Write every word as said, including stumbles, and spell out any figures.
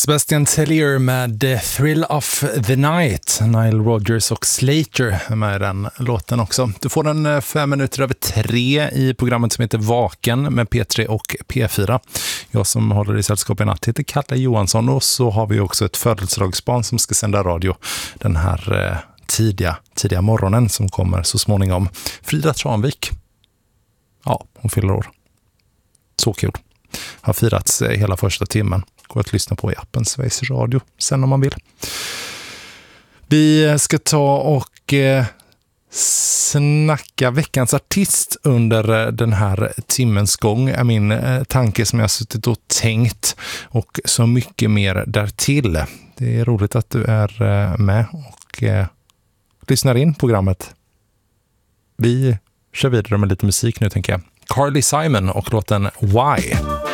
Sebastian Tellier med The Thrill of the Night. Nile Rodgers och Slater är med i den låten också. Du får den fem minuter över tre i programmet som heter Vaken med P tre och P fyra. Jag som håller i sällskap i natt heter Kalle Johansson, och så har vi också ett födelsedagsbarn som ska sända radio den här eh, tidiga, tidiga morgonen som kommer så småningom. Frida Tranvik. Ja, hon fyller år. Så kul. Har firats hela första timmen. Går att lyssna på i appen Sveriges Radio sen om man vill. Vi ska ta och eh, snacka veckans artist under den här timmens gång är min eh, tanke som jag har suttit och tänkt, och så mycket mer därtill. Det är roligt att du är eh, med och eh, lyssnar in programmet. Vi kör vidare med lite musik nu, tänker jag. Carly Simon och låten Why.